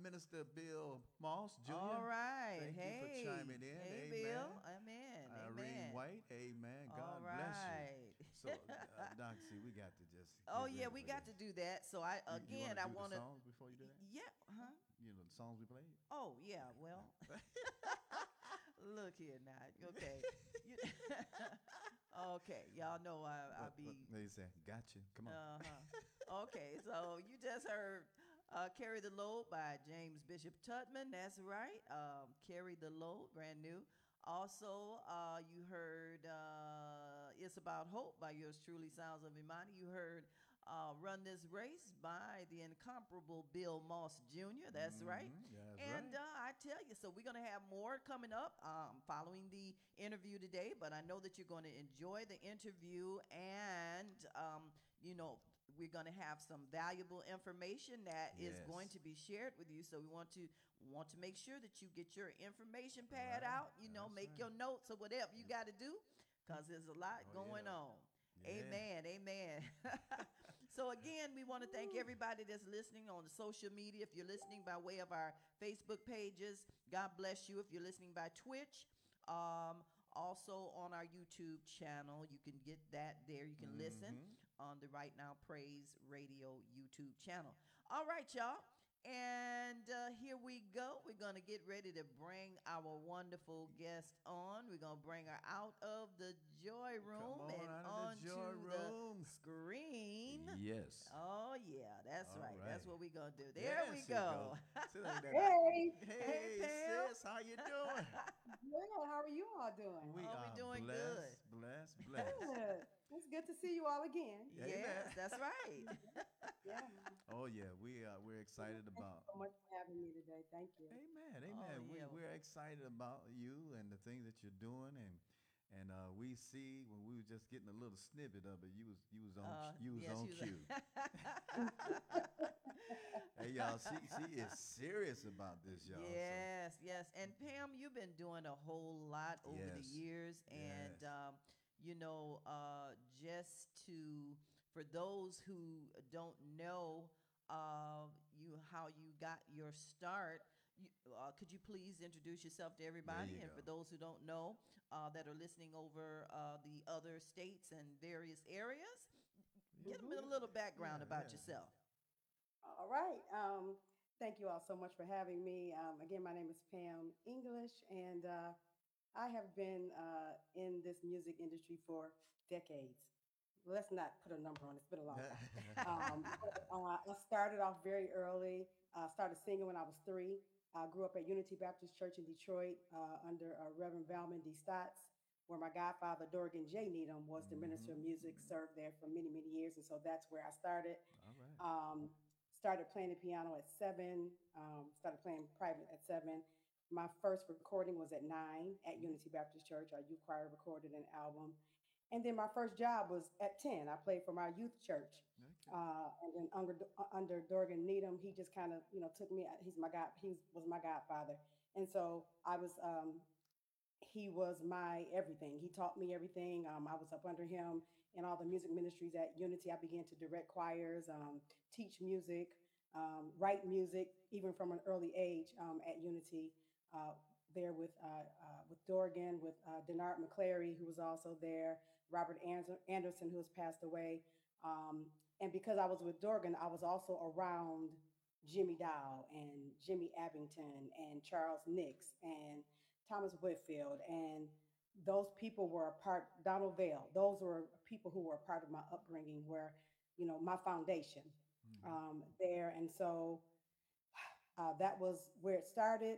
Minister Bill Moss Jr. All right. Thank you for Hey. chiming in. Hey, Bill. Amen. Amen. Irene Amen. White, amen. All God bless you. right. So, Doc, see, we got to just Oh get yeah, ready we for got this. to do that. So I You want again to I do the want to songs before you do that? yeah, huh? You know the songs we played? Oh yeah, well. Look here now. Okay. You, okay, y'all know I'll What be they say? Got you. Come on. uh-huh. Okay, so you just heard Carry the Load by James Bishop Tutman. That's right. Carry the Load, brand new. Also, you heard It's About Hope by yours truly, Sounds of Imani. You heard Run This Race by the incomparable Bill Moss Jr. That's right. That's And right. I tell you, so we're going to have more coming up following the interview today, but I know that you're going to enjoy the interview and, you know, we're going to have some valuable information that is going Yes. to be shared with you. So we want to make sure that you get your information pad Right. out, you know, That's make right. your notes or whatever you got to do because there's a lot Oh going yeah. on. Yeah. Amen. Amen. So again, we want to thank Woo. everybody that's listening on the social media. If you're listening by way of our Facebook pages, God bless you. If you're listening by Twitch, um, also on our YouTube channel, you can get that there. You can listen Mm-hmm. on the Right Now Praise Radio YouTube channel. All right, y'all. And here we go. We're going to get ready to bring our wonderful guest on. We're going to bring her out of the joy Come room on and out of the joy onto the room. screen. Yes. Oh, yeah, that's All right. That's right. what we're going to do. There There we she go. go. Sit like that. Hey, Hey, Hey, Pam. sis, how you doing? good. How are you all doing? We Oh, we are doing good. blessed, blessed, blessed. Good. It's good to see you all again. Amen. Yes, that's right. Yeah. Oh yeah, we're Yeah. excited Thank you about. so much for having me today. Thank you. Amen, Oh, amen. yeah. We're excited about you and the things that you're doing, and we see when we were just getting a little snippet of it, you was Yes, on you. cue. Hey y'all, she is serious about this, y'all. So Yes, yes. And Pam, you've been doing a whole lot over the yes, years. And, yes, you know, just to, for those who don't know how you got your start, could you please introduce yourself to there everybody? you And go. for those who don't know that are listening over the other states and various areas, get them hmm a little background Yeah, about yeah. yourself. All right. Thank you all so much for having me. Again, my name is Pam English, and I have been in this music industry for decades. Let's not put a number on it. It's been a long time. I started off very early. Started singing when I was 3. I grew up at Unity Baptist Church in Detroit under Reverend Valman D. Stotts, where my godfather, Dorgan J. Needham, was the minister Mm-hmm. of music, served there for many, many years. And so that's where I started. All right. Um, Started playing the piano at 7, started playing private at 7. My first recording was at 9 at Unity Baptist Church. Our youth choir recorded an album. And then my first job was at 10. I played for my youth church. Okay. And then under Dorgan Needham, he just kind of, took me. He's my god. He was my godfather, and so I was. He was my everything. He taught me everything. I was up under him in all the music ministries at Unity. I began to direct choirs, teach music, write music, even from an early age at Unity. Uh, there with Dorgan, with Denard McClary, who was also there, Robert Anderson, who has passed away. Um, and because I was with Dorgan, I was also around Jimmy Dow and Jimmy Abington and Charles Nix and Thomas Whitfield, and those people were a part. Donald Vale. Those were people who were a part of my upbringing, where my foundation Mm-hmm. there, and so that was where it started.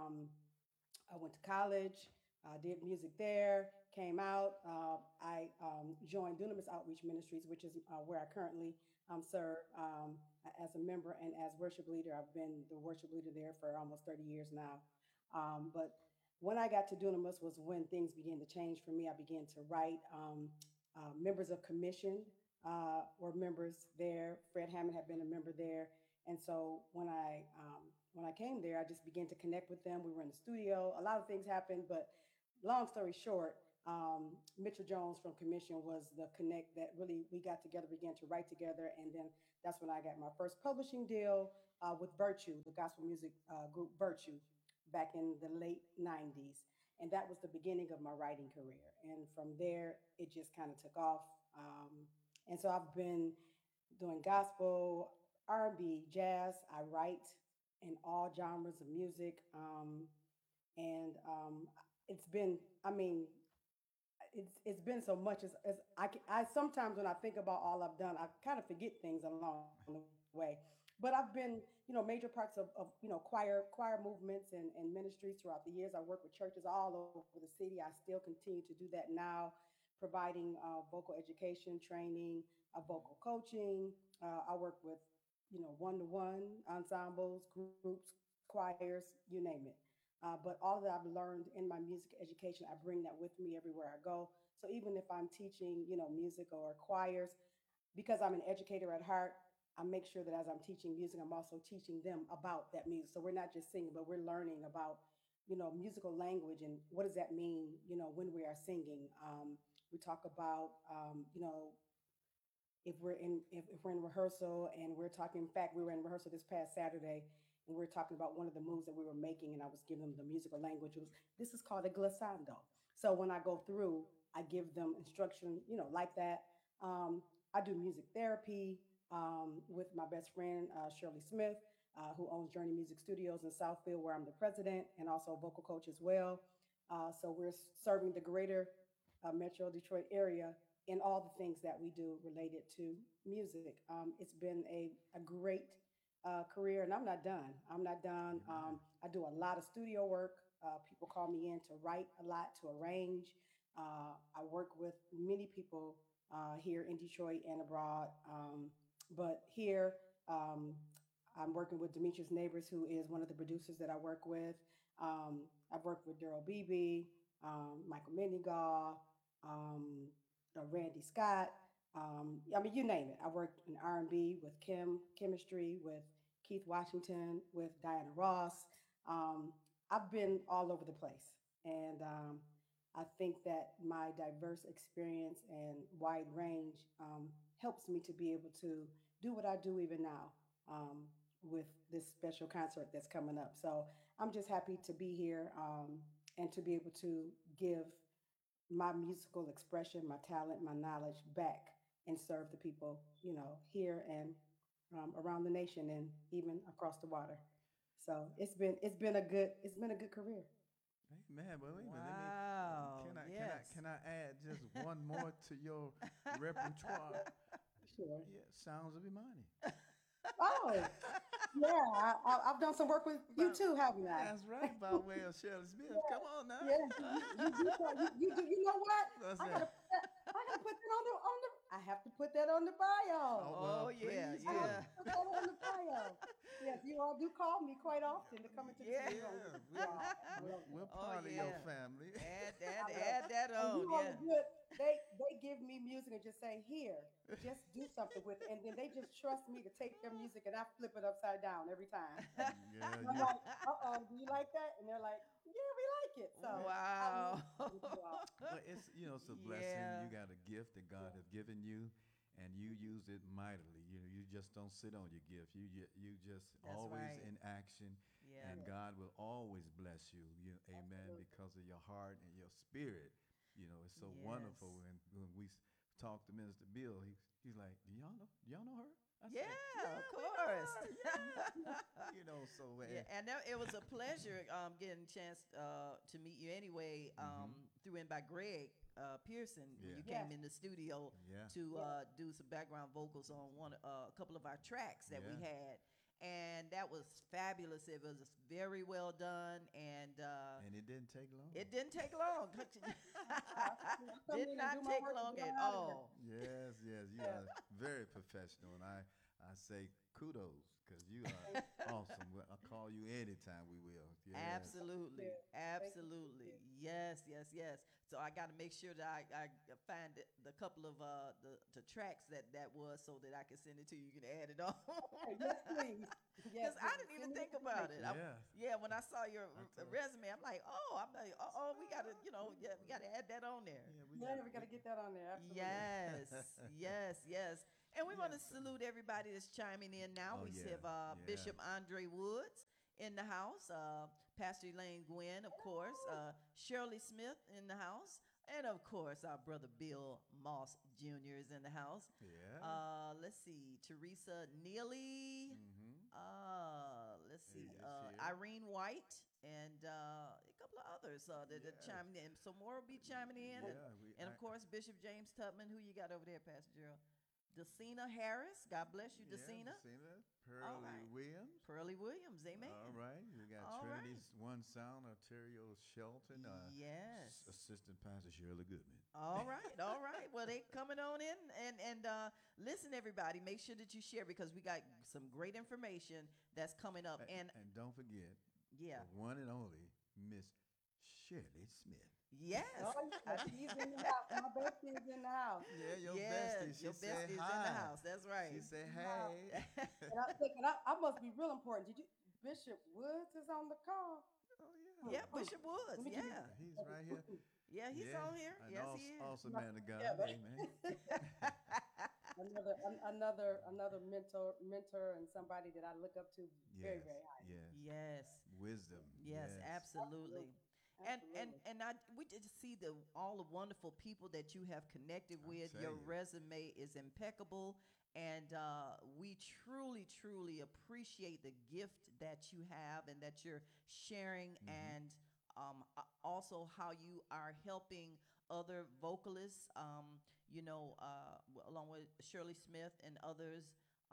I went to college, did music there, came out. I joined Dunamis Outreach Ministries, which is where I currently serve as a member and as worship leader. I've been the worship leader there for almost 30 years now. But when I got to Dunamis was when things began to change for me. I began to write. Members of commission were members there. Fred Hammond had been a member there, and so when I came there, I just began to connect with them. We were in the studio. A lot of things happened, but long story short, Mitchell Jones from Commission was the connect that really we got together, began to write together, and then that's when I got my first publishing deal with Virtue, the gospel music group Virtue, back in the late '90s, and that was the beginning of my writing career. And from there, it just kind of took off. And so I've been doing gospel, R&B, jazz. I write in all genres of music, and it's been, I mean, it's been so much as I sometimes when I think about all I've done, I kind of forget things along the way. But I've been, major parts of choir movements and ministries throughout the years. I work with churches all over the city. I still continue to do that now, providing vocal education training, vocal coaching. I work with one-to-one ensembles, groups, choirs, you name it. But all that I've learned in my music education, I bring that with me everywhere I go. So even if I'm teaching, music or choirs, because I'm an educator at heart, I make sure that as I'm teaching music, I'm also teaching them about that music. So we're not just singing, but we're learning about, musical language and what does that mean, when we are singing. We talk about, if we're in rehearsal and we're talking. In fact, we were in rehearsal this past Saturday, and we were talking about one of the moves that we were making, and I was giving them the musical language. It was This is called a glissando. So when I go through, I give them instruction, like that. I do music therapy with my best friend Shirley Smith, who owns Journey Music Studios in Southfield, where I'm the president and also a vocal coach as well. So we're serving the greater Metro Detroit area in all the things that we do related to music. It's been a great career, and I'm not done. I'm not done. Amen. I do a lot of studio work. People call me in to write a lot, to arrange. I work with many people here in Detroit and abroad. But here, um, I'm working with Demetrius Neighbors, who is one of the producers that I work with. I've worked with Daryl Beebe, Michael Menigal, um, Randy Scott. I mean, you name it. I worked in R&B with Chemistry, with Keith Washington, with Diana Ross. Um, I've been all over the place, and I think that my diverse experience and wide range helps me to be able to do what I do even now with this special concert that's coming up. So I'm just happy to be here and to be able to give my musical expression, my talent, my knowledge back and serve the people, here and around the nation and even across the water. So it's been a good career. Amen. But wait a minute. Wow. Can I can I Yes. can I add just one more to your repertoire? Sure. Yeah, Sounds of Imani. Oh, yeah. I've done some work with you By, too, haven't I? that's right, by way of Shirley Smith. Yeah, Come on now. yeah. You do that. You do. You know what? What's I that? gotta put that. I gotta put that on the. I have to put that on the bio. Oh Oh well, yeah, please I do. have to yeah. put that on the bio. Yes, you all do call me quite often to come into the Yeah. studio. Yeah, You all, I love we're that. Oh part of your yeah. family. Add I that love add it. that And you on, all yeah. are good. They give me music and just say, here, just do something with it. And then they just trust me to take their music and I flip it upside down every time. Yeah, And I'm you. like, do you like that? And they're like, yeah, we like it. So I love Wow. it with you all. But it's a blessing. Yeah. You got a gift that God has given you, and you use it mightily. You just don't sit on your gift. You just That's always right. in action, Yeah. and God will always bless you. Amen, Absolutely. because of your heart and your spirit. It's so wonderful Yes. when we talked to Minister Bill. He's like, do y'all know her? I said, Yeah, of yeah, we know course. her. Yeah. So Yeah, and it was a pleasure getting a chance to meet you anyway through and by Greg Pearson when Yeah. you Yes, came in the studio Yeah. to yes, do some background vocals on a couple of our tracks that we Yeah. had, and that was fabulous. It was very well done, and And it didn't take long. it didn't take long. I come Did in and not do my take work and long get at on out of here. all. Yes, yes, you Yeah. are very professional, and I say kudos because you are Thank awesome. I'll call you anytime. We will. Yes. Absolutely, you. Thank you. Thank absolutely. you. Yes, yes, yes. So I got to make sure that I find the couple of the tracks that was so that I can send it to you. You can add it on. Okay, yes, please. Yes, Because I please. didn't Send even me think the about about it. Yeah. Yeah, when I saw your I told- resume, I'm like, we got to, we got to add that on there. Yeah, Yeah, we got to get that on there. Absolutely. Yes, yes. And we want to Yes. salute everybody that's chiming in now. Oh, We yeah, have yeah. Bishop Andre Woods in the house, Pastor Elaine Gwynn, of course, Shirley Smith in the house, and of course, our brother Bill Moss Jr. is in the house. Yeah. Let's see, Teresa Neely. Mm-hmm. Let's Hey, see, yes, she is. Irene White, and a couple of others that are Yes. chiming in. So more will be chiming in. Yeah, And of course, Bishop James Tubman, who you got over there, Pastor Gerald? Decina Harris. God bless you, Decina. Decina. All Pearlie right. Williams. Pearlie Williams. Amen. All right. We got All right. Trinity's One Sound, Ontario Shelton. Yes. Assistant Pastor Shirley Goodman. All right. All right. Well, they coming on in. And listen, everybody, make sure that you share because we got some great information that's coming up. And And don't forget, yeah. the one and only Miss Shirley Smith. Yes. Oh, yeah, she's in the house. My bestie is in the house. Yeah, your Yes, bestie. She your said bestie's hi. in the house. That's right. She said, hey. And I'm thinking, I must be real important. Did you? Bishop Woods is on the call. Oh, Yeah, Bishop Woods. Let me give you- Yeah. He's right here. Yeah, he's Yeah, on here. an Yes, awesome, he is. awesome man of God. Yeah, but- Amen. Another mentor and somebody that I look up to very, Yes, very high. yes. Yes. Wisdom. Yes, absolutely. And Absolutely. we did see all the wonderful people that you have connected I with. tell Your you. resume is impeccable, and we truly appreciate the gift that you have and that you're sharing, and also how you are helping other vocalists. Along with Shirley Smith and others.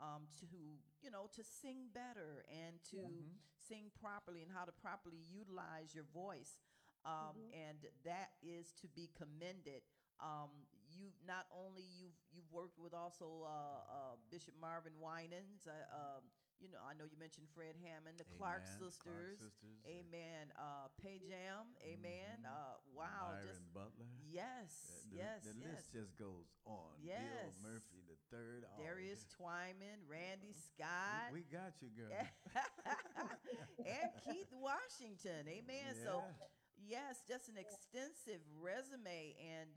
To sing better and to sing properly and how to properly utilize your voice. And that is to be commended. You not only you've worked with also Bishop Marvin Winans. I know you mentioned Fred Hammond, the Clark Amen. Sisters. Clark Sisters. Amen. Pay Jam. Amen. Wow. Myron Butler. Yes. The Yes. list just goes on. Yes. Bill Murphy the third. Oh, Darius Twyman, Randy Scott, we got you, girl. and Keith Washington. Amen. Yeah. So, yes, just an extensive resume, and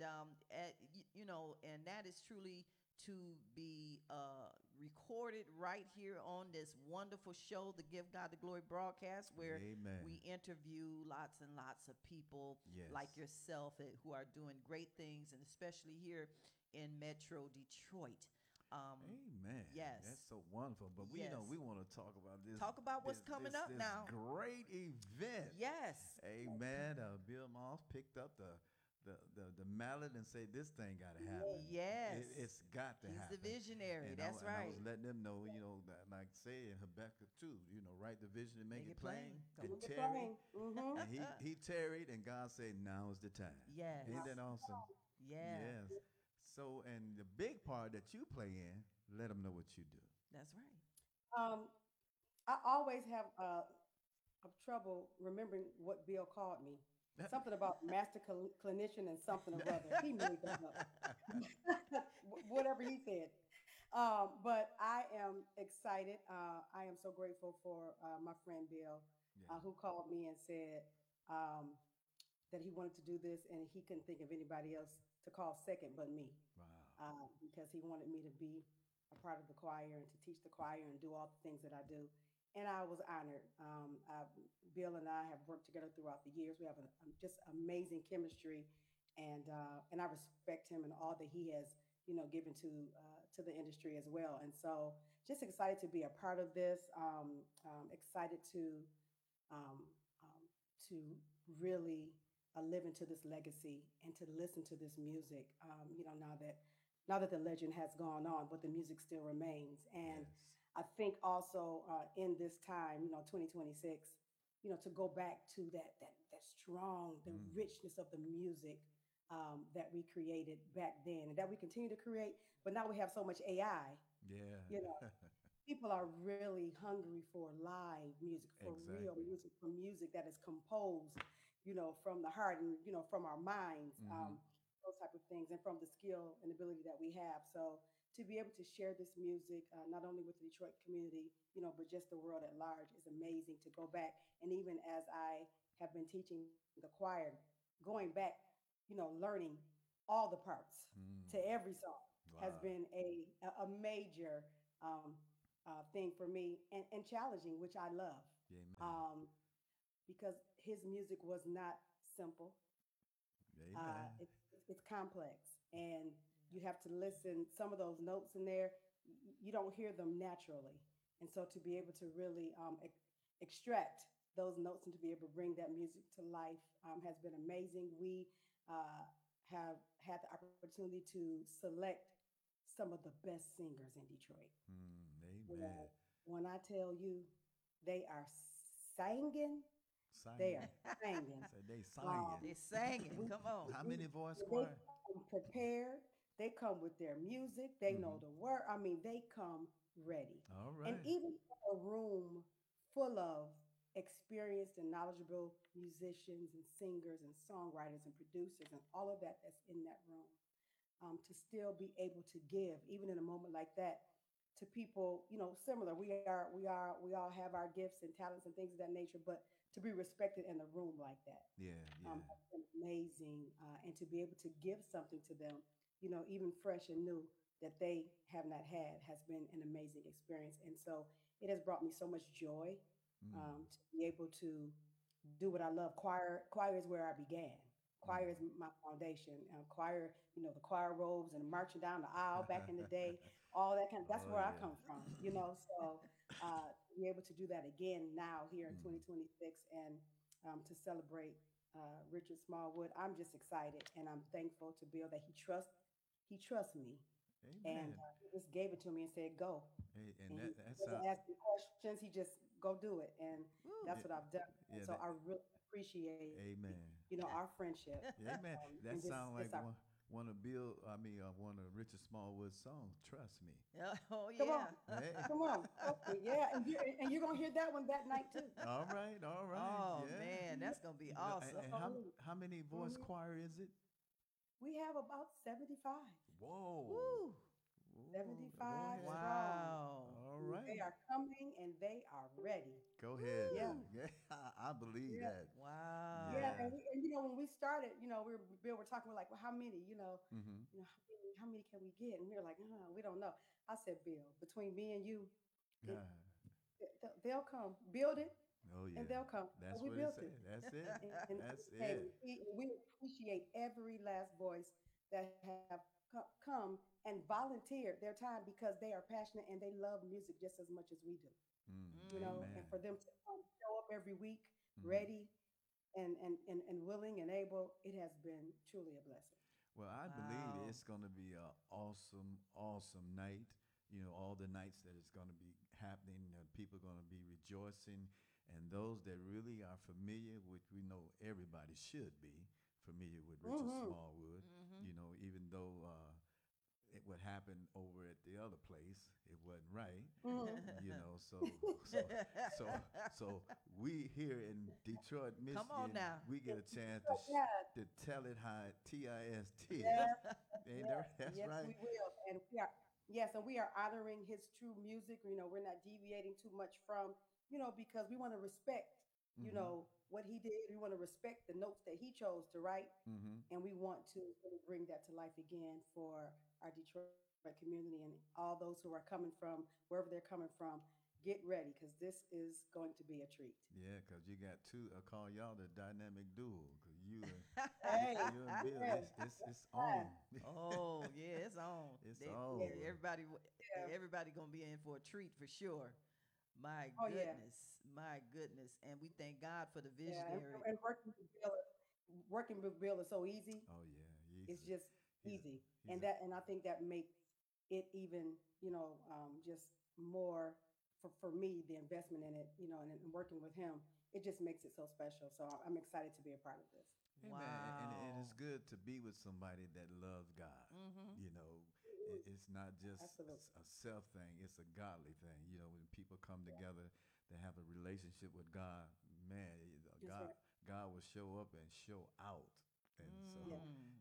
and that is truly to be recorded right here on this wonderful show, the Give God the Glory broadcast, where Amen. we interview lots and lots of people Yes. like yourself who are doing great things, and especially here in Metro Detroit. Amen. Yes. That's so wonderful. But we Yes. we want to talk about this. Talk about what's coming up this now. Great event. Yes. Amen. Bill Moss picked up the mallet and said, "This thing got to happen. Yes. It's got to He's happen." the visionary. And That's I right. was letting them know, that, like say in Habakkuk 2, write the vision and make it plain. Come And Make it tarry. plain. Mhm. And he tarried, and God said, "Now is the time." Yes. Ain't that awesome? Yeah. Yes. So, and the big part that you play in, let them know what you do. That's right. I always have of trouble remembering what Bill called me. Something about master clinician and something or other. He made that up. Whatever he said. But I am excited. I am so grateful for my friend Bill, Yeah. who called me and said that he wanted to do this and he couldn't think of anybody else to call second but me. Wow. Because he wanted me to be a part of the choir and to teach the choir and do all the things that I do. And I was honored. Bill and I have worked together throughout the years. We have just amazing chemistry, and I respect him and all that he has, given to the industry as well. And so, just excited to be a part of this. Excited to really live into this legacy and to listen to this music. Now that the legend has gone on, but the music still remains. And Yes. I think also in this time, 2026, to go back to that strong, the richness of the music that we created back then and that we continue to create. But now we have so much AI. Yeah. People are really hungry for live music, for real Exactly. music, for music that is composed, from the heart and, from our minds, those type of things, and from the skill and ability that we have. So to be able to share this music, not only with the Detroit community, but just the world at large is amazing to go back. And even as I have been teaching the choir, going back, learning all the parts to Mm. every song has Wow. been a major um, thing for me, and challenging, which I love, Amen. um, because his music was not simple. Amen. It's complex, and you have to listen. Some of those notes in there, you don't hear them naturally, and so to be able to really extract those notes and to be able to bring that music to life has been amazing. We uh, have had the opportunity to select some of the best singers in Detroit. Mm. You Amen. know, when I tell you they are singing, they Singing. are singing. Say they singing. Um, They singing. we, Come on. How we many voice they choir? come prepared. They come with their music. They know Mm-hmm. the word. I mean, they come ready. All And right. even a room full of experienced and knowledgeable musicians and singers and songwriters and producers and all of that that's in that room, to still be able to give, even in a moment like that, to people, similar. We all have our gifts and talents and things of that nature, but to be respected in a room like that Yeah, yeah. has been amazing, and to be able to give something to them, even fresh and new that they have not had, has been an amazing experience. And so it has brought me so much joy, Mm. to be able to do what I love. Choir is where I began. Choir is Mm. my foundation. Choir, the choir robes and marching down the aisle back in the day, all that that's Oh where I yeah. come from. So to be able to do that again now here in Mm. 2026, and to celebrate Richard Smallwood, I'm just excited, and I'm thankful to Bill that he trusts me, and Amen. he just gave it to me and said go, Hey, and and that he that doesn't sound ask me questions. He just go do it, and Woo. that's yeah, what I've done. And yeah so that I really appreciate, amen. our friendship, Amen. and That this sound this like our one of one of Richard Smallwood's songs. Trust me. Yeah. Oh, come on, yeah. Hey. come on, trust me, yeah, and you're gonna hear that one that night too. All right, all right. Oh, Yeah. man. That's going to be And awesome. how many voice Mhm. choir is it? We have about 75. Whoa. Woo. Whoa. Go 75 ahead. strong. Wow. All And right. they are coming and they are ready. Go ahead Yeah, now. Woo. Yeah, I believe yeah, that. yeah. Yeah. Wow. And when we started, Bill were talking, we're like, well, how many? Mm-hmm. How many can we get? And we were like, we don't know. I said, Bill, between me and you, it, Yeah. they'll come. Build it, Oh and yeah. they'll come. So That's we what it built it, said. That's it. and That's hey, it. we appreciate every last voice that have come and volunteered their time because they are passionate and they love music just as much as we do. Mm, And amen. for them to come show up every week Hmm. ready and willing and able, it has been truly a blessing. Well, I believe Wow. it's going to be a awesome, awesome night. All the nights that it's going to be happening, people going to be rejoicing, and those that really are familiar, which we know everybody should be familiar with Richard Mm-hmm. Smallwood. Mm-hmm. Even though what happened over at the other place, it wasn't right. Mm-hmm. So so so we here in Detroit, Come on Michigan, now. we get a chance Yes, to tell it how TIST. yes, Ain't yes, there? That's yes, right. we will. And we are, yes, and we are honoring his true music. We're not deviating too much from, because we want to respect, Mm-hmm. what he did. We want to respect the notes that he chose to write, Mm-hmm. and we want to really bring that to life again for our Detroit community and all those who are coming from wherever they're coming from. Get ready, because this is going to be a treat. Yeah, cause you got two. I call y'all the dynamic duo. Cause Hey, you and Bill, yes, it's on. Oh, yeah, it's on. It's They, on. yes, everybody, yeah. everybody gonna be in for a treat for sure. My Oh yeah, goodness, my goodness, and we thank God for the yeah. visionary. And working with Bill is so easy. Oh yeah, It's just he's easy, he's a and I think that makes it even, just more for me, the investment in it, and working with him, it just makes it so special. So I'm excited to be a part of this. hey man, and Wow. it's good to be with somebody that loves God. Mm-hmm. It's not just Absolutely. a self thing; it's a godly thing. When people come together, they have a relationship with God. Man, That's God right. God will show up and show out, and so Yeah.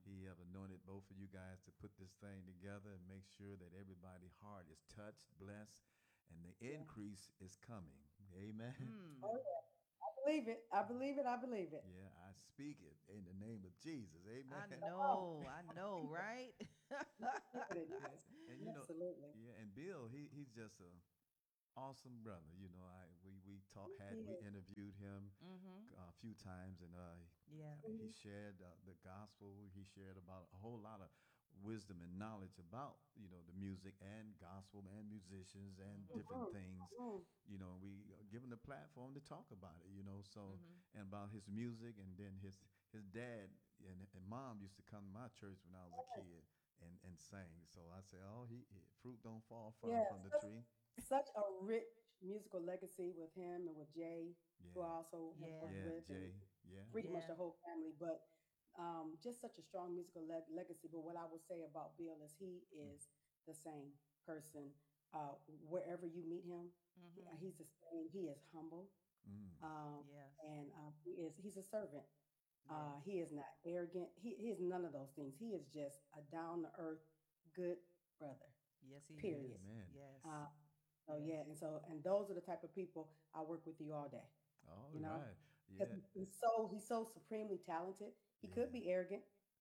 He have anointed both of you guys to put this thing together and make sure that everybody's heart is touched, blessed, and the Yeah. increase is coming. Amen. Mm. Oh yeah. I believe it. I believe it. I believe it. Yeah, I speak it in the name of Jesus. I Amen. Oh, know, right? you said it is. And you know, Absolutely. yeah, and Bill, he's just a awesome brother. You know, we talk had He we is. interviewed him Mm-hmm. a few times, and Yeah. he Mhm. shared the gospel. He shared about a whole lot of wisdom and knowledge about the music and gospel and musicians and Mm-hmm. different Mhm. things. Mhm. We give him the platform to talk about it. So Mm-hmm. and about his music, and then his dad and mom used to come to my church when I was a kid and sang. So I say, oh, fruit don't fall far Yeah. from the Such, tree. such a rich musical legacy with him and with Jay, who Yeah, I also have Yeah. worked yeah, with, and Jay. Yeah. pretty much Yeah. the whole family. But just such a strong musical legacy. But what I would say about Bill is he Mm. is the same person wherever you meet him. Mm-hmm. He's the same. He is humble, Mm. um, Yes. and he's a servant. Yes. He is not arrogant. He is none of those things. He is just a down to earth, good brother. Yes, he Period. is. Amen. Yes. Uh, so Yes. yeah, and those are the type of people I work with you all day. All You know, right. because Yeah. he's so supremely talented. He Yeah. could be arrogant,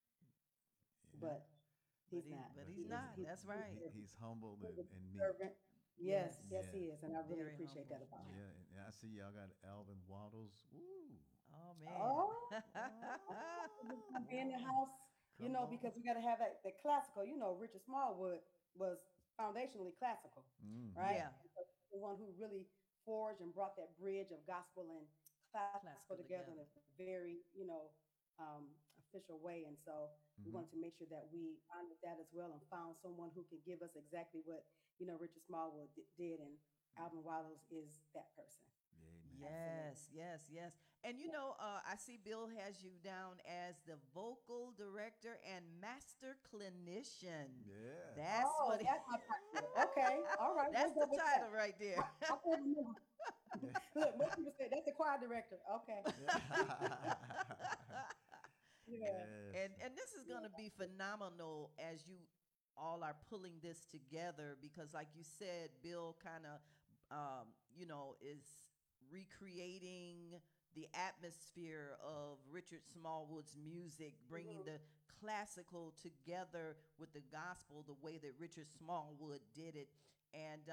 Yeah. but he's not. But But he's not. He's, That's right. he's humble he's a and meek. servant. Yes, Yes. yes, Yeah. he is, and I really Very appreciate humble. that about him. Yeah. And I see y'all got Alvin Waddles. Ooh. Oh man. Oh, Oh. be in the Wow. house, Come on. because we got to have that classical. Richard Smallwood was foundationally classical, Mm-hmm. right? Yeah. And so the one who really forged and brought that bridge of gospel and classical Classical together in a together. very, um, official way. And so we Mm-hmm. wanted to make sure that we honored that as well and found someone who could give us exactly what, Richard Smallwood did. And Alvin Wallace is that person. Amen. Absolutely. Yes, yes, yes. And Yeah. I see Bill has you down as the vocal director and master clinician. Yeah. That's Oh, what he, that's my title. Okay. All right. that's We'll the go with title that. right there. I can't remember. Look, most people say that's the choir director. Okay. Yeah. Yeah. Yes. And this is going to be phenomenal as you all are pulling this together because like you said, Bill kind of is recreating the atmosphere of Richard Smallwood's music, bringing Mhm. the classical together with the gospel the way that Richard Smallwood did it. And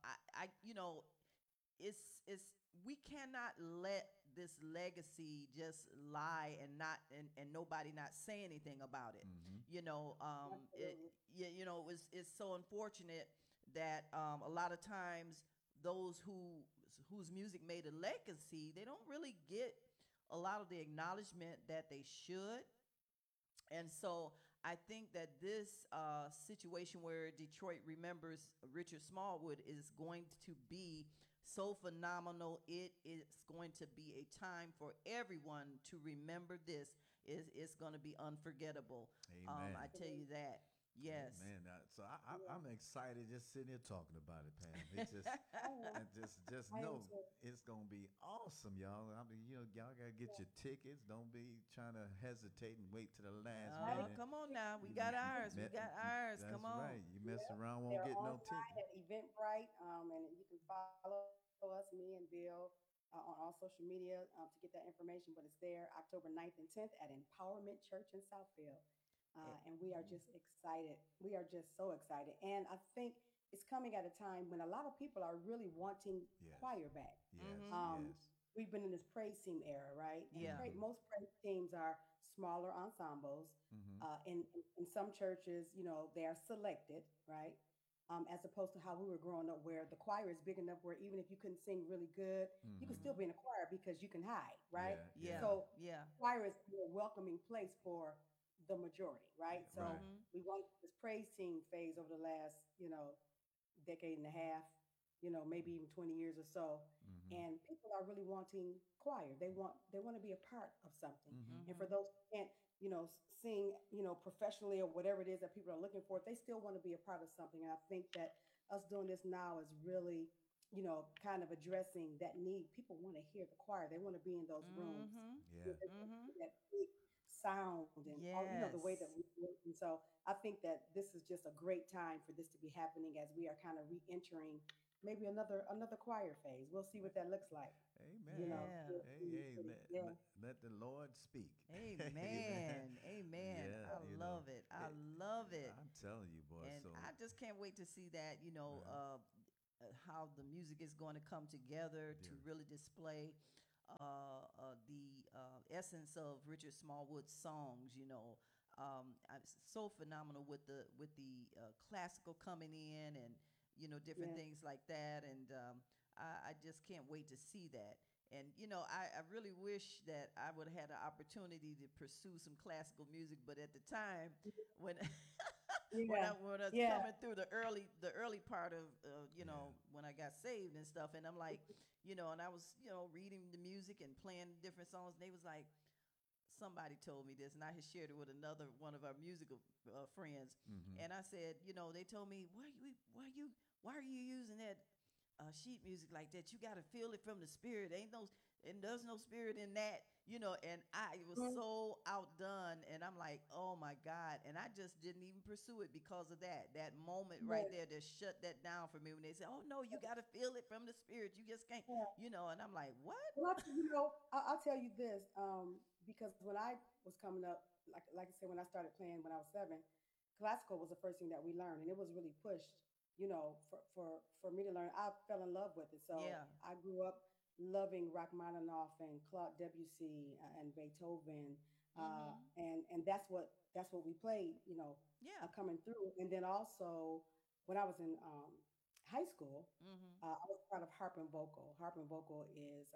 it's we cannot let this legacy just lie and not and nobody not say anything about it. Mm-hmm. It Absolutely. yeah, it's so unfortunate that a lot of times those whose music made a legacy, they don't really get a lot of the acknowledgement that they should. And so I think that this situation where Detroit remembers Richard Smallwood is going to be so phenomenal. It is going to be a time for everyone to remember this. It's going to be unforgettable. Amen. I tell you that. Yes. Amen. So Yeah. I'm excited just sitting here talking about it, Pam. It's just I am. and just I am know too. it's gonna be awesome, y'all. I mean, y'all gotta get Yeah. your tickets. Don't be trying to hesitate and wait to the last Right. Oh, minute. come on now. We You, got you ours. We met, got ours. that's Come on. right. You mess Yeah. around, won't They're get no online ticket. at Eventbrite, and you can follow us, me and Bill, on all social media to get that information. But it's there October 9th and 10th at Empowerment Church in Southfield. Eh, And we are just excited. We are just so excited. And I think it's coming at a time when a lot of people are really wanting Yes, choir back. yes, Mhm. Um, yes. we've been in this praise team era, right? And Yeah. Mm-hmm. most praise teams are smaller ensembles. Mm-hmm. In some churches, they are selected, right? As opposed to how we were growing up, where the choir is big enough where even if you couldn't sing really good, you Mm-hmm. could still Mhm. be in a choir because you can hide, right? Yeah, Yeah. yeah, So Yeah. choir is a welcoming place for the majority, right? yeah. So Right. Mhm. we went through this praise team phase over the last, decade and a half, maybe even 20 years or so. Mm-hmm. And people are really wanting choir. They want to be a part of something. Mm-hmm. And for Mhm. those who can't, sing, professionally or whatever it is that people are looking for, they still want to be a part of something. And I think that us doing this now is really, kind of addressing that need. People want to hear the choir. They want to be in those rooms. Mhm. Yeah. They want to Mhm. hear that big sound and all, the way that Yes. we work. And so I think that this is just a great time for this to be happening as we are kind of re-entering maybe another choir phase. We'll see what that looks like. You Amen. know, Yeah. Hey, hey, yeah, let the Lord speak. Amen. Amen. Amen. Yeah, I love it. I it, love it. I'm telling you, boy. And So, I just can't wait to see that, uh, how the music is going to come together to yeah, really display the essence of Richard Smallwood's songs. It's so phenomenal with the classical coming in, and different yeah. things like that. And I just can't wait to see that. And I really wish that I would have had an opportunity to pursue some classical music, but at the time when Yeah, when I was yeah, coming through the early part of yeah. when I got saved and stuff, and I'm like, and I was reading the music and playing different songs, and they was like, somebody told me this, and I had shared it with another one of our musical friends, Mm-hmm. and I said, they told me, why are you using that sheet music like that? You got to feel it from the spirit. Ain't no, and there's no spirit in that, and I was mm, so outdone, and I'm like, oh my God, and I just didn't even pursue it because of that moment right yeah, there that shut that down for me when they said, oh no, you got to feel it from the spirit. You just can't, yeah. and I'm like, what? Well, I'll tell you this, because when I was coming up, like I said, when I started playing when I was 7, classical was the first thing that we learned, and it was really pushed, for me to learn. I fell in love with it, so Yeah. I grew up loving Rachmaninoff and Claude Debussy and Beethoven, Mm-hmm. and that's what we played, Yeah. coming through, and then also when I was in high school. Mm-hmm. I was part of Harp and Vocal. Harp and Vocal is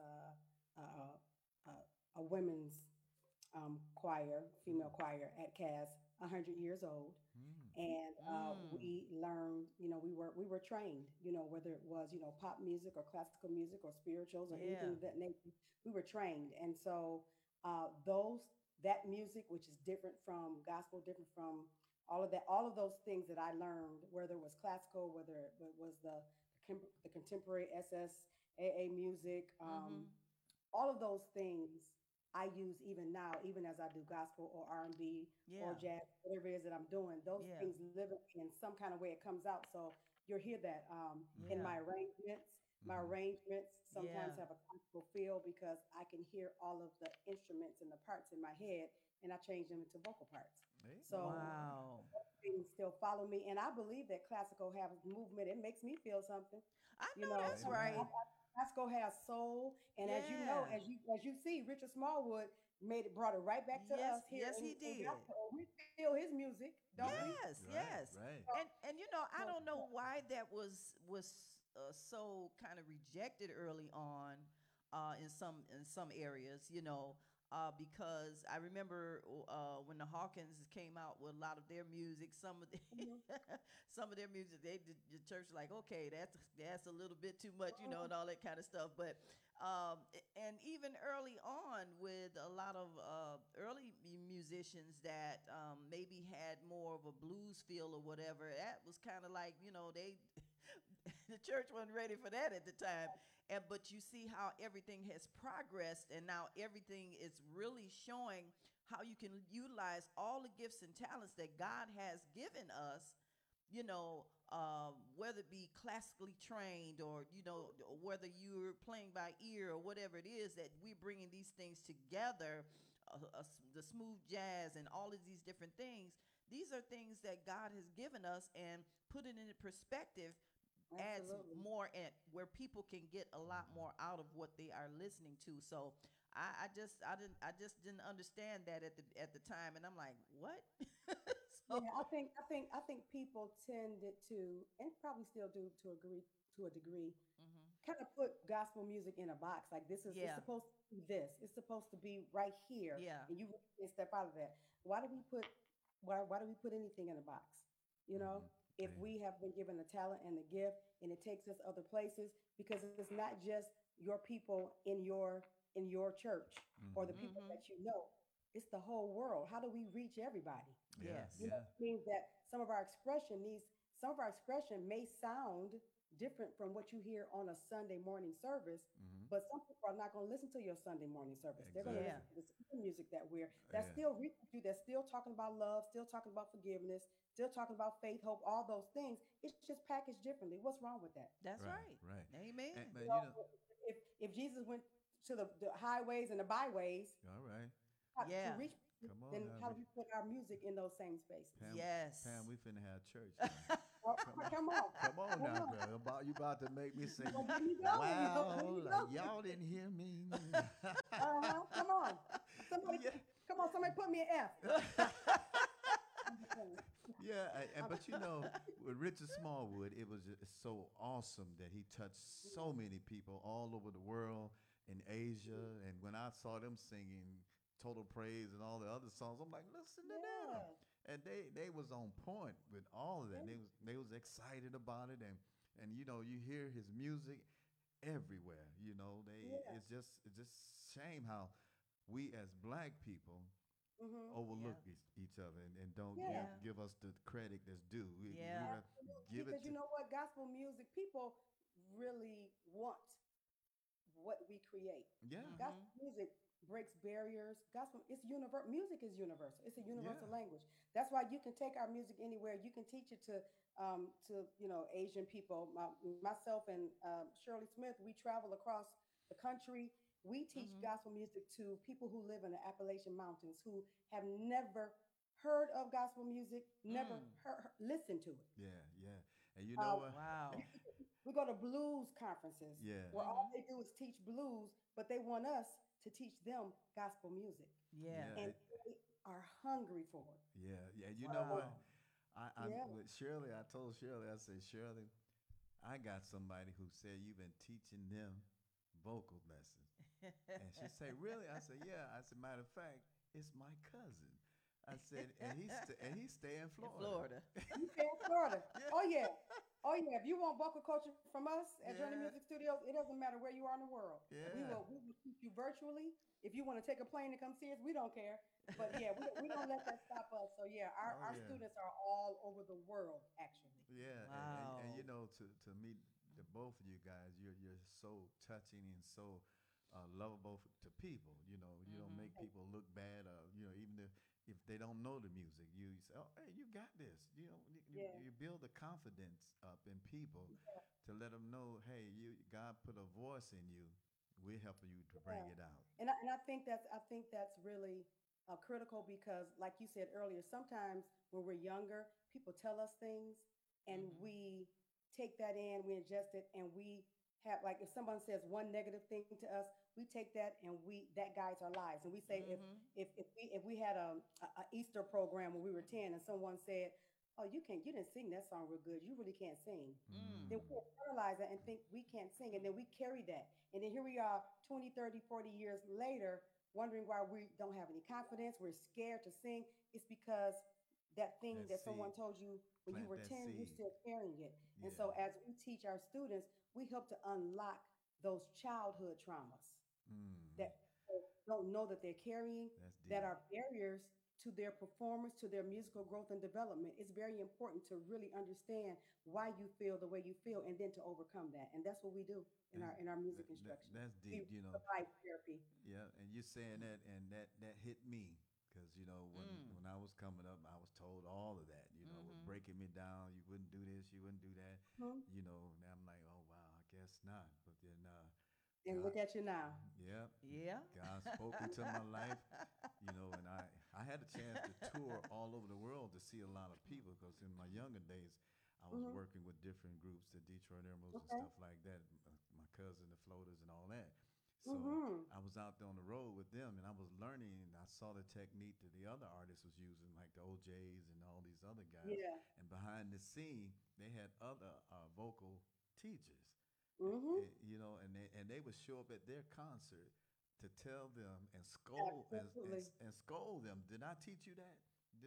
a women's choir, female Mm. choir at Cass, 100 years old, Mm. and Mm. we learned. We were trained. Whether it was pop music or classical music or spirituals or anything Yeah. of that nature, we were trained, and so those that music, which is different from gospel, different from all of that, all of those things that I learned, whether it was classical, whether it was the contemporary SSAA music, Mm-hmm. all of those things I use even now, even as I do gospel or R&B or Yeah. jazz, whatever it is that I'm doing. Those Yeah. things live in some kind of way. It comes out, so you'll hear that in Mm-hmm. Yeah. my arrangements. My Mm-hmm. arrangements Yeah. sometimes have a classical feel because I can hear all of the instruments and the parts in my head, and I change them into vocal parts. Amen. So Wow. things still follow me, and I believe that classical has movement. It makes me feel something. I You know know, that's Amen. right. Classical has soul, and as you know, Yeah. as you see, Richard Smallwood brought it right back to Yes, us here yes, he in did. gospel. We feel his music, don't Yeah. we? Yes, Right. yes. Right. And I So, don't know why that was so kind of rejected early on in some areas, because I remember when the Hawkins came out with a lot of their music, some of the mhm, some of their music, the church like, okay, that's a little bit too much, mhm, and all that kind of stuff. But and even early on with a lot of early musicians that maybe had more of a blues feel or whatever, that was kind of like, they the church wasn't ready for that at the time. And but you see how everything has progressed, and now everything is really showing how you can utilize all the gifts and talents that God has given us, whether it be classically trained, or whether you're playing by ear or whatever it is, that we're bringing these things together, the smooth jazz and all of these different things. These are things that God has given us, and put it into perspective adds absolutely. more at where people can get a lot more out of what they are listening to. So I just didn't understand that at the time, and I'm like, what? So Yeah, I think people tended to, and probably still do to a degree, mhm. kind of put gospel music in a box. Like it's Yeah, supposed to be this. It's supposed to be right here, yeah, and you really can't step out of that. Why do we put why do we put anything in a box? You know, Mm-hmm. if we have been given the talent and the gift, and it takes us other places, because it's not just your people in your church or the Mm-hmm. people mhm. that you know. It's the whole world. How do we reach everybody? Yeah. Yes, You know, Yeah. it means that some of our expression may sound different from what you hear on a Sunday morning service, Mm-hmm. But some people are not going to listen to your Sunday morning service. They're going to Yeah. listen to the secular music that's Yeah. still reaching you, that's still talking about love, still talking about forgiveness, still talking about faith, hope, all those things. It's just packaged differently. What's wrong with that? That's Right, right. right. Amen. And, You man, know, if Jesus went to the highways and the byways all right. to Yeah. reach people, Come on then now. how do we put our music in those same spaces? Pam, Yes. Pam, we finna have church now. Oh, Come on. come on. Come on Come now, on. bro. You about to make me say, Well, there you go. There wow, you like go. y'all didn't hear me. Uh-huh. Come on. Somebody, Yeah. come on. Somebody put me an F. I'm just saying. Yeah, but with Richard Smallwood, it was just so awesome that he touched so many people all over the world, in Asia. And when I saw them singing Total Praise and all the other songs, I'm like, listen to them. Yeah. And they was on point with all of that. Yeah. They was excited about it, and you hear his music everywhere. Yeah. It's just shame how we as black people Mm-hmm. overlook Yeah. each other and don't Yeah. give us the credit that's due. We Yeah. gotta give Because it you to know what? Gospel music, people really want what we create. yeah, Gospel music breaks barriers. Gospel, it's universal. Music is universal. It's a universal yeah, language. That's why you can take our music anywhere. You can teach it to Asian people. Myself and Shirley Smith, we travel across the country. We teach Hmm. gospel music to people who live in the Appalachian Mountains who have never heard of gospel music, never Mm. listened to it. yeah, yeah. And you know Uh, what? Wow. we go to blues conferences Yeah, where all Hmm. they do is teach blues, but they want us to teach them gospel music, Yeah. yeah, and they are hungry for it. yeah, yeah. You know what? Wow. I Yeah, with Shirley, I told Shirley, I said, Shirley, I got somebody who said you've been teaching them vocal lessons. And she said, really? I said, yeah. I said, matter of fact, it's my cousin. I said, and he stay in In Florida. Florida. you stay in Florida. Yeah, Oh yeah, oh yeah. If you want vocal coaching from us at Journey yeah, Music Studios, it doesn't matter where you are in the world. yeah. We will teach you virtually. If you want to take a plane to come see us, we don't care. But yeah, we don't let that stop us. So yeah, Oh our yeah. students are all over the world actually. Yeah, and Wow. to meet the both of you guys, you're so touching and so lovable to people. You don't Hmm. make people look bad. Even if they don't know the music, you say, "Oh, hey, you got this." Yeah. You build the confidence up in people to let them know, "Hey, God put a voice in you. We're helping you to bring Yeah. it out." And I think that's really critical because, like you said earlier, sometimes when we're younger, people tell us things, and Hmm. we take that in, we ingest it, and we have, like, if someone says one negative thing to us, we take that and we that guides our lives, and we say Hmm. if we had a Easter program when we were 10, and someone said, "Oh, you didn't sing that song real good. You really can't sing." Mm. Then Mm. we internalize that and think we can't sing, and then we carry that, and then here we are 20, 30, 40 years later wondering why we don't have any confidence, we're scared to sing. It's because that thing That that someone seed, told you when you plant were that 10, you're seed. still carrying it. And Yeah. so as we teach our students, we help to unlock those childhood traumas Mm. that people don't know that they're carrying, That's that deep. are barriers to their performance, to their musical growth and development. It's very important to really understand why you feel the way you feel, and then to overcome that. And that's what we do in That's our music instruction. that's deep. We provide therapy. Yeah, and you're saying that, and that hit me because Mm. when I was coming up, I was told all of that. Was Hmm. breaking me down. You wouldn't do this. You wouldn't do that. Mhm. And I'm like, oh wow, I guess not. But then And God, look at you now. yeah, Yeah. God spoke into my life. And I had a chance to tour all over the world to see a lot of people because in my younger days, I was Hmm. working with different groups, the Detroit Emeralds and Okay. stuff like that. My cousin, the Floaters, and all that. So Hmm. I was out there on the road with them, and I was learning, and I saw the technique that the other artists was using, like the OJs and all these other guys. Yeah. And behind the scene, they had other vocal teachers, Hmm. and they would show up at their concert to tell them and scold Absolutely. and scold them. Did I teach you that?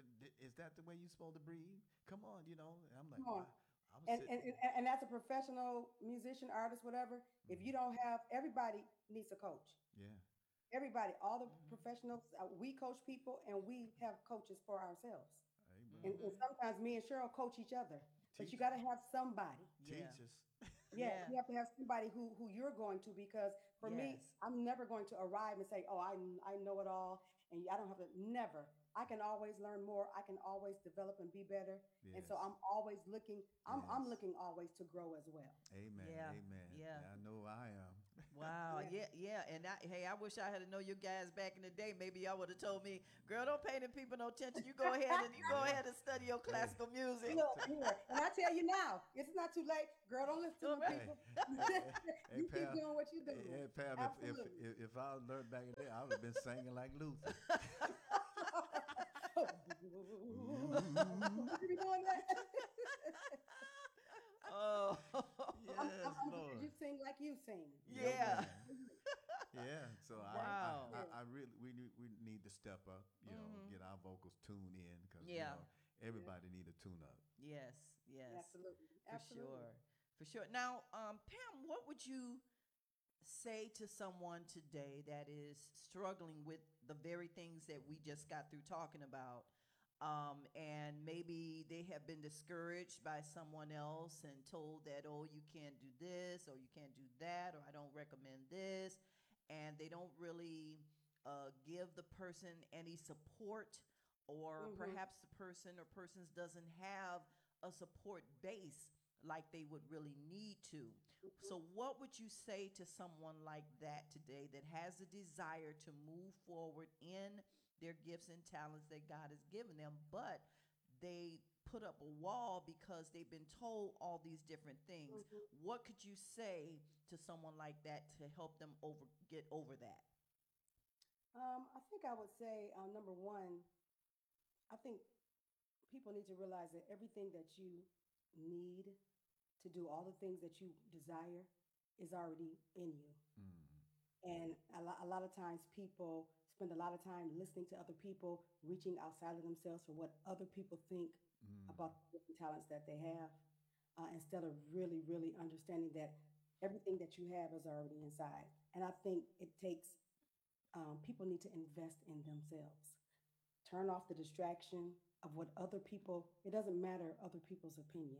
Is that the way you're supposed to breathe? Come on. And I'm like, Come on. wow. I was And, sitting. and, and as a professional musician, artist, whatever, if you Mhm. don't have, everybody needs a coach. Yeah. Everybody, all the Hmm. professionals, we coach people, and we have coaches for ourselves. Amen. And Hmm. sometimes me and Cheryl coach each other, but you Teach got to have somebody. Yeah. teach us. Yeah, Yeah. you have to have somebody who you're going to, because For me, Yes. I'm never going to arrive and say, "Oh, I know it all," and I don't have to. Never. I can always learn more. I can always develop and be better. And Yes. so I'm always looking. I'm Yes. looking always to grow as well. Amen. Yeah. Amen. Yeah. I know I am. Wow. Yeah. Yeah. Yeah. And hey, I wish I had known you guys back in the day. Maybe y'all would have told me, girl, don't pay them people no attention. You go ahead and Yeah. study your Hey. classical music. Look here, and I tell you now, it's not too late, girl. Don't listen to All them right. Hey, people. hey, You keep Pam. doing what you're Hey, doing. hey, Pam. Absolutely. If I learned back in the day, I would have been singing like Luther. Ooh. You be doing that? Oh. Yes, I'm glad Lord. you sing like you sing. Go Yeah. ahead. Amen. Yeah. So Wow. Yeah. I really we need to step up. Mhm. Get our vocals tuned in because Yeah. everybody need a tune up. Yes. Yes. Absolutely. For Absolutely. sure. For sure. Now, Pam, what would you say to someone today that is struggling with the very things that we just got through talking about? And maybe they have been discouraged by someone else and told that, oh, you can't do this or you can't do that, or I don't recommend this. And they don't really give the person any support, or Hmm. perhaps the person or persons doesn't have a support base like they would really need to. So, what would you say to someone like that today that has a desire to move forward in their gifts and talents that God has given them, but they put up a wall because they've been told all these different things? Hmm. What could you say to someone like that to help them get over that? I think I would say number one, I think people need to realize that everything that you need to do all the things that you desire is already in you. Mm. And a lot of times people spend a lot of time listening to other people, reaching outside of themselves for what other people think Mm. about the different talents that they have, instead of really, really understanding that everything that you have is already inside. And I think it takes, people need to invest in themselves. Turn off the distraction of what other people, it doesn't matter other people's opinion.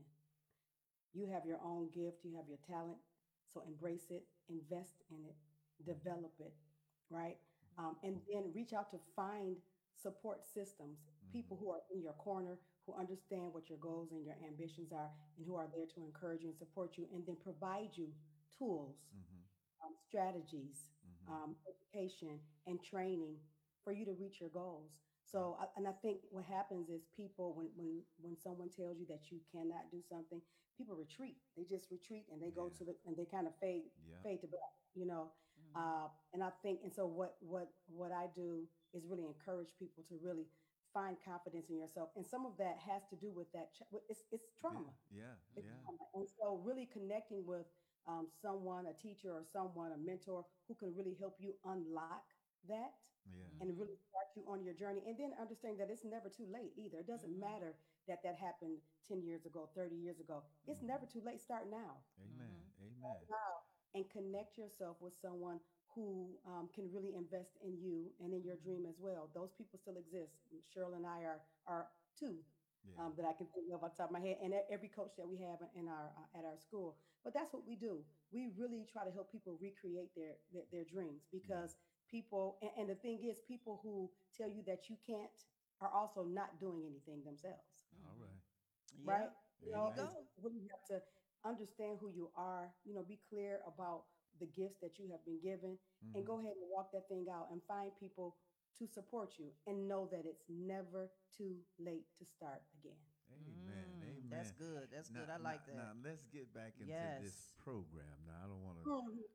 You have your own gift, you have your talent, so embrace it, invest in it, develop it, right? And then reach out to find support systems, people Mm-hmm. who are in your corner, who understand what your goals and your ambitions are, and who are there to encourage you and support you, and then provide you tools, Mm-hmm. strategies, Mm-hmm. education, and training for you to reach your goals. So, and I think what happens is people, when someone tells you that you cannot do something, people retreat. They just retreat and they go Yeah. to the and they kind of Yeah. fade to black, you know. Mm-hmm. And I think, and so what I do is really encourage people to really find confidence in yourself, and some of that has to do with it's Yeah. trauma. Yeah. It's Yeah. trauma. And so really connecting with someone, a teacher or someone, a mentor who can really help you unlock that Yeah. and Mm-hmm. really start you on your journey. And then understanding that it's never too late either. It doesn't Mm-hmm. matter that that happened 10 years ago, 30 years ago. It's never too Mm-hmm. late. Start now. Amen. Mm-hmm. Start Amen. now and connect yourself with someone who can really invest in you and in your Mm-hmm. dream as well. Those people still exist. Cheryl and I are two Yeah. that I can think of on top of my head, and every coach that we have in our at our school. But that's what we do. We really try to help people recreate their dreams, Yeah. because people, and the thing is, people who tell you that you can't are also not doing anything themselves, All Mm-hmm. right. Yeah. right? There you And Amen. so go. you really have to understand who you are, be clear about the gifts that you have been given, and Mm-hmm. go ahead and walk that thing out and find people to support you, and know that it's never too late to start again. Amen. That's Amen. good. That's Now, good. I now, like that. now, let's get back into this Yes. program. Now, I don't want to. Mhm.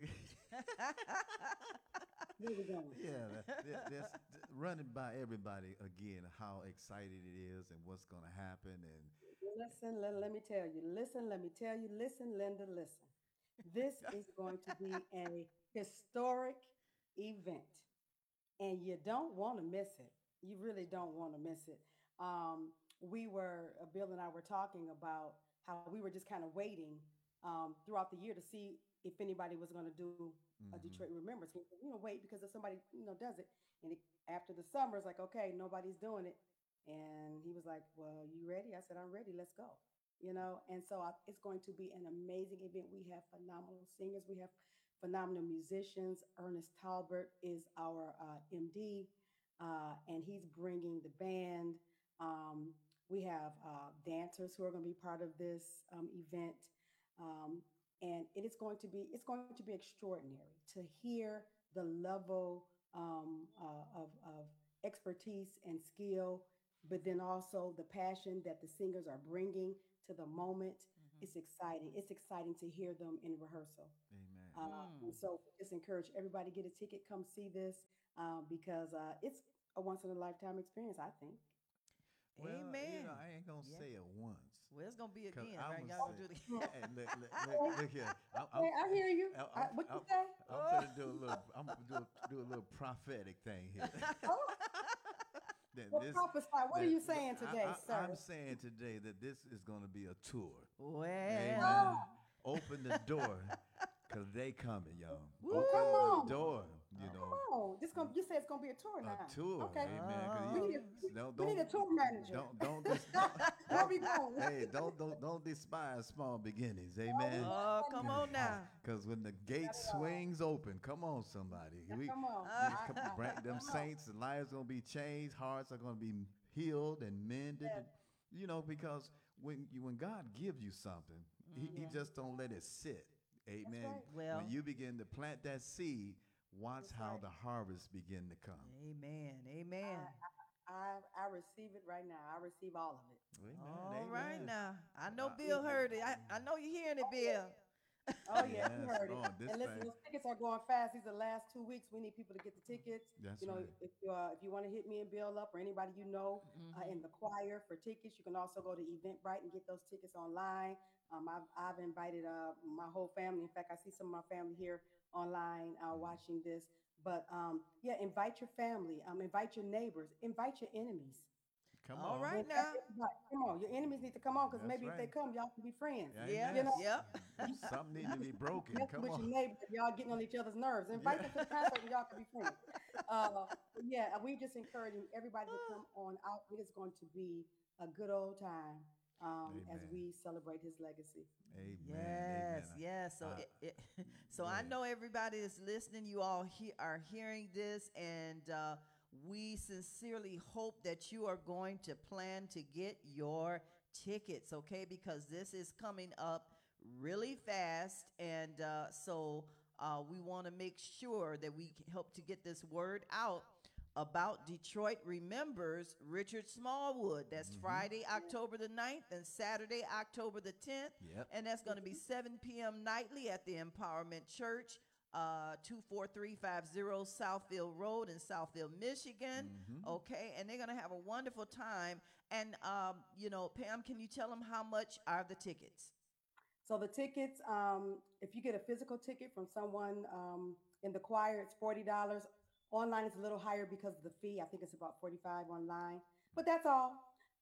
Where we going? Yeah, that's run it by everybody again. How excited it is and what's going to happen, and Listen, let me tell you. Listen, let me tell you. Listen, Linda, listen. This is going to be a historic event, and you don't want to miss it. You really don't want to miss it. Bill and I were talking about how we were just kind of waiting throughout the year to see if anybody was going to do a mm-hmm. Detroit Remembrance. Wait, because if somebody does it, and after the summer, it's like, okay, nobody's doing it, and he was like, "Well, you ready?" I said, "I'm ready. Let's go." And so it's going to be an amazing event. We have phenomenal singers. We have phenomenal musicians. Ernest Talbert is our MD, and he's bringing the band. Um, we have dancers who are going to be part of this event, um, and it's going to be extraordinary to hear the level of expertise and skill, but then also the passion that the singers are bringing to the moment. Mhm. It's exciting. It's exciting to hear them in rehearsal. Amen. And Mm. so just encourage everybody get a ticket, come see this because it's a once in a lifetime experience, I think. Well, Amen. I ain't gonna Yeah. say it once, Well, it's gonna be cause again, I'm right? gonna Y'all gonna say, do it Mm, again. hey, okay, look here. okay, I hear you. What you I'm, say? I'm finna do a little. I'm gonna do a little prophetic thing here. Oh, that well, this prophesy. What are that you saying today, I'm sir? saying today that this is gonna be a tour. Well, Amen. Oh, Open the door, cause they coming, y'all. come Open the on, woo! door. You Oh, come know, on. You say it's gonna be a tour a now. tour. Okay, Amen. Cause we you need a oh. we need a tour manager. don't dis, Where don't we going? hey don't despise small beginnings. Oh, we Amen. not Oh, letting come that on go. now. Because when the gate Not at all. swings open, come on, somebody. Yeah, We come on. bring them Come on. saints, the lives gonna be changed, hearts are gonna be healed and mended. Yes, You know, because when God gives you something, he yes, Mhm. just don't let it sit. that's Amen. right. When Well, you begin to plant that seed, watch That's how right. the harvest begin to come. amen. I, Amen. I receive it right now. I receive all of it. Amen. All right Amen. now. I know Yeah. Bill heard it. I know you're hearing it, Bill. Oh yeah, he Yes, heard it. Lord. This And listen, thing. those tickets are going fast. These are the last 2 weeks. We need people to get the tickets. That's You know, right. if you want to hit me and Bill up or anybody you know Hmm. in the choir for tickets, you can also go to Eventbrite and get those tickets online. I've invited my whole family. In fact, I see some of my family here online Mhm. watching this. But yeah, invite your family. Invite your neighbors. Invite your enemies. Come All on. right Invite now. everybody. Come on, your enemies need to come on because That's maybe if they right. come, y'all can be friends. Yeah. You Amen. know, Yep. Something need to be broken. messing Come with on. your neighbor, y'all getting on each other's nerves. Yeah. Invite them to the concert and y'all can be friends. But yeah, we just encouraging everybody to come on out. It is going to be a good old time as Amen. we celebrate his legacy. Amen. Yes, Amen. yes. So Uh, so go I ahead. know everybody is listening. You all are hearing this, and we sincerely hope that you are going to plan to get your tickets, okay? Because this is coming up really fast, and we want to make sure that we help to get this word out about Detroit Remembers Richard Smallwood. That's Mm-hmm. Friday, October the 9th, and Saturday, October the 10th. Yep. And that's going to be 7 p.m. nightly at the Empowerment Church, 24350 Southfield Road in Southfield, Michigan. Mm-hmm. Okay, and they're going to have a wonderful time. And, Pam, can you tell them how much are the tickets? So the tickets, if you get a physical ticket from someone in the choir, it's $40. Online is a little higher because of the fee. I think it's about 45 online, but that's all.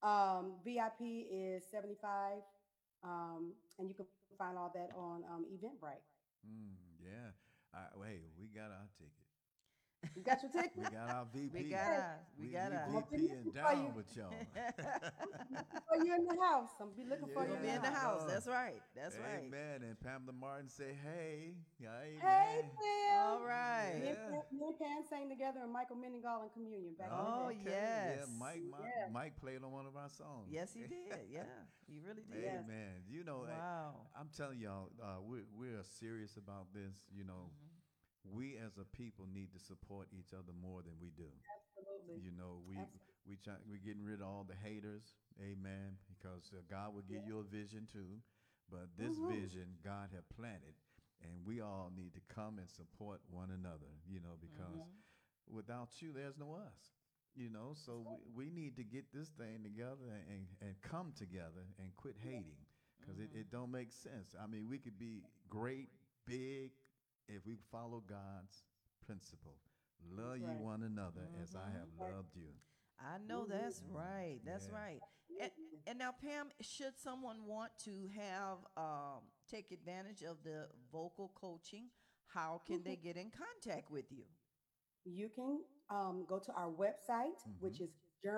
VIP is 75, and you can find all that on Eventbrite. Yeah. Hey, we got our ticket. You got your ticket? We got our We VP. got Hey, ours. We We got we I'm ours. gonna be VP and looking for you. down with y'all. I'm gonna be looking for you in the house. I'm gonna be looking for We're you going in to be the in the Yes, house. house. Lord. That's right. That's right. Amen. And Pamela Martin say, hey. Yeah, Hey, amen. Phil. All right. Yeah. Me and Pam sang together in Michael Mendengal and Communion back in the Oh, day. Okay. Yeah, yes. Yes, Mike played on one of our songs. Yes, he did. Yeah, he really did. yes. Amen. You know, Wow. I'm telling y'all, we're serious about this. You know, Hmm. we as a people need to support each other more than we do. Absolutely. You know, Absolutely. we're getting rid of all the haters. Amen. Because God will give Yeah. you a vision too, but this Hmm. vision God have planted, and we all need to come and support one another. You know, because Hmm. without you, there's no us. You know, That's so right. we need to get this thing together and come together and quit Yeah. hating because Hmm. it don't make sense. I mean, we could be great, big, if we follow God's principle. Love That's ye right. one another as I Hmm. have Right. loved you. I know Hmm. that's right. That's Yeah. right. And, Absolutely. and now, Pam, should someone want to have take advantage of the vocal coaching, how can they Mhm. get in contact with you? You can go to our website, Mm-hmm. which is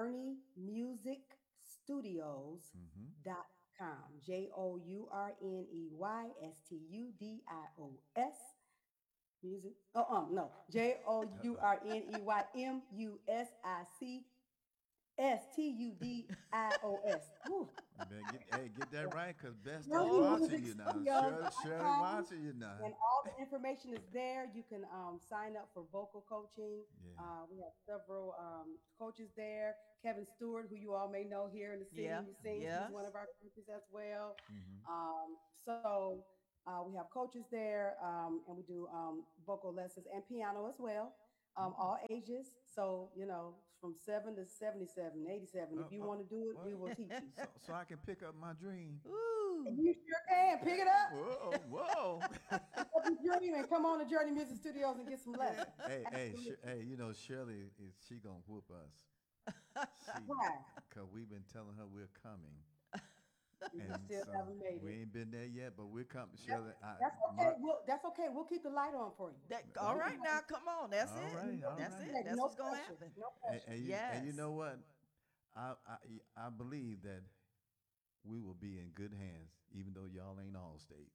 journeymusicstudios.com. Mm-hmm. JourneyStudios. Music. No. JOURNEYMUSICSTUDIOS. Whew. Man, get that right, cause Best is Journey watching Music you now. Shirley Studios.com. watching you now. And all the information is there. You can sign up for vocal coaching. Yeah. We have several coaches there. Kevin Stewart, who you all may know here in the city, Yeah. who sings, Yes. he's one of our coaches as well. Hmm. So we have coaches there, and we do vocal lessons and piano as well, all ages. So, from 7 to 77, 87. If Oh, you oh, want to do it, what? we will teach you. So I can pick up my dream. Ooh. And you sure can. Pick it up. Whoa, whoa. Pick up your dream and come on to Journey Music Studios and get some lessons. Hey, Shirley she gonna whoop us. Why? Cause we've been telling her we're coming, You and still so haven't made we it. ain't been there yet, but we're coming. Shirley, That's okay. We'll keep the light on for you. All right now, come on. That's All it. right, all That's right. it. That's no what's gonna pressure. happen. No pressure. and you Yes. know what? I believe that we will be in good hands, even though y'all ain't all state.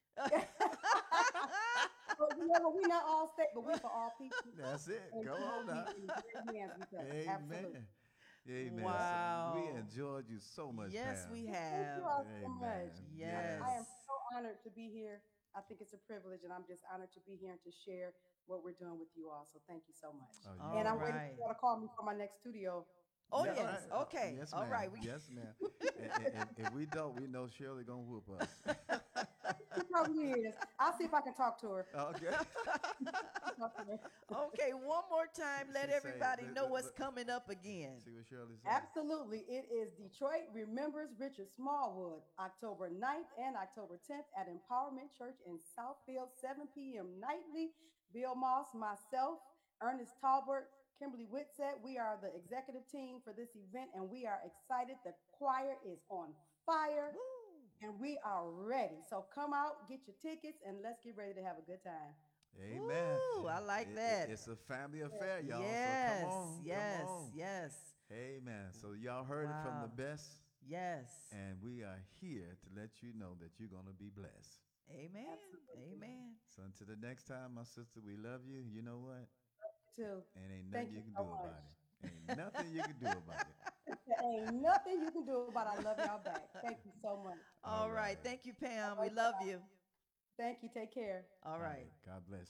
But remember, we're not all state, but we're for all people. That's it. And Come on now. we in great hands with us. Absolutely. Amen. Amen. Wow. So we enjoyed you so much. Yes, Pam. we Thank have. you all so Amen. much. Yes. I am so honored to be here. I think it's a privilege, and I'm just honored to be here and to share what we're doing with you all. So thank you so much. Oh, All And I'm right. waiting for you to call me for my next studio. Oh That's yes. right. Okay. Yes, All ma'am. right. Yes, ma'am. and if we don't, we know Shirley gonna whoop us. She probably is. I'll see if I can talk to her. Okay. Talk to her. Okay. One more time. Let She say, everybody know what's look. coming up again. See what Shirley said. Absolutely. It is Detroit Remembers Richard Smallwood, October 9th and October 10th at Empowerment Church in Southfield, 7 p.m. nightly. Bill Moss, myself, Ernest Talbert, Kimberly Whitsett. We are the executive team for this event, and we are excited. The choir is on fire, and we are ready. So come out, get your tickets, and let's get ready to have a good time. Amen. Ooh, I like that. It's a family affair, y'all. Yes. So come on. Yes. Come on. Yes. Amen. So y'all heard it from the Wow. best, Yes. and we are here to let you know that you're gonna be blessed. Amen. Absolutely. Amen. So until the next time, my sister, we love you. You know what? Too. And ain't Thank nothing you you can so do about much. it. Ain't nothing you can do about it. There ain't nothing you can do about it. I love y'all back. Thank you so much. All right. right. Thank you, Pam. We love you. Thank you. Take care. All right. God bless.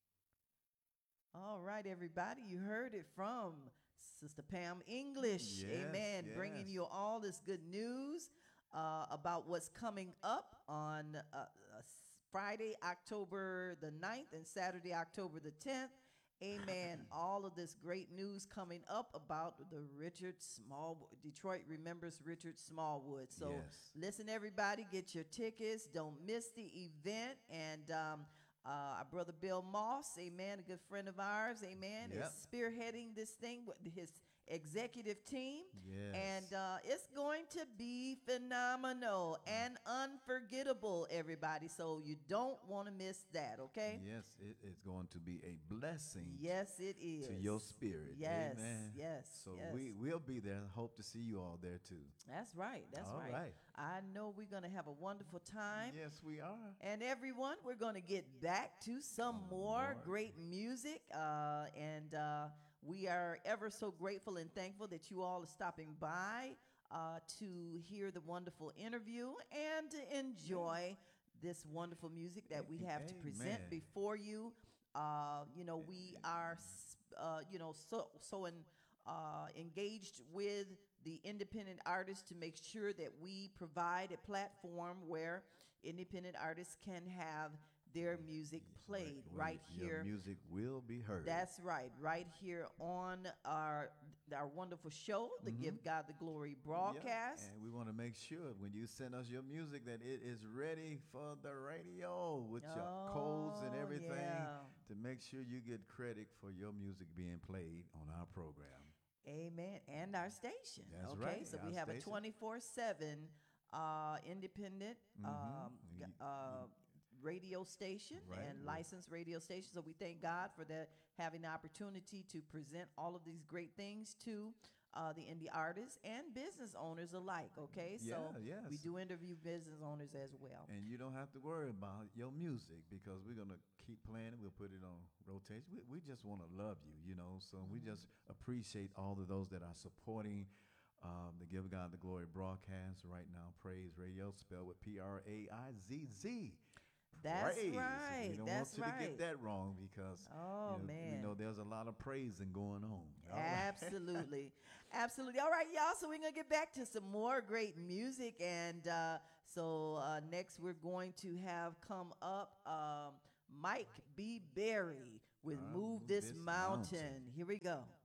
All right, everybody. You heard it from Sister Pam English. Yes, Amen. Bringing yes. you all this good news about what's coming up on Friday, October the 9th and Saturday, October the 10th. Amen. All of this great news coming up about the Richard Smallwood. Detroit Remembers Richard Smallwood. So Yes. listen, everybody, get your tickets. Don't miss the event. And our brother Bill Moss, amen, a good friend of ours, amen, Yep. is spearheading this thing with his executive team. Yes. And it's going to be phenomenal and unforgettable, everybody. So you don't want to miss that, okay? Yes, it is going to be a blessing Yes, it is. to your spirit. Yes, Amen. yes, So yes. we'll be there. Hope to see you all there too. That's right. That's All right. right. I know we're going to have a wonderful time. Yes, we are. And everyone, we're going to get back to some more great music. We are ever so grateful and thankful that you all are stopping by to hear the wonderful interview and to enjoy this wonderful music that we have to present Amen. before you. We are, engaged with the independent artists to make sure that we provide a platform where independent artists can have their music played right Your here. music will be heard. That's right here on our wonderful show, the Give God the Glory Yep. broadcast. And we want to make sure when you send us your music that it is ready for the radio with your codes and Oh, everything yeah. to make sure you get credit for your music being played on our program. Amen. And our station. That's okay, right, so our we have station. a 24/7 independent radio station Right, and right. licensed radio station. So we thank God for that, having the opportunity to present all of these great things to the indie artists and business owners alike. Okay, so Yeah, we yes. do interview business owners as well. And you don't have to worry about your music because we're going to keep playing it. We'll put it on rotation. We just want to love you, you know. So we Mhm. just appreciate all of those that are supporting the Give God the Glory broadcast right now. Praise Radio, spelled with Praizz. That's Praise. right. We don't That's want you to right. get that wrong because Oh we man. know there's a lot of praising going on. All right. Absolutely. Absolutely. All right, y'all. So we're going to get back to some more great music. And next we're going to have come up Mike B. Berry with Move This Mountain. Here we go.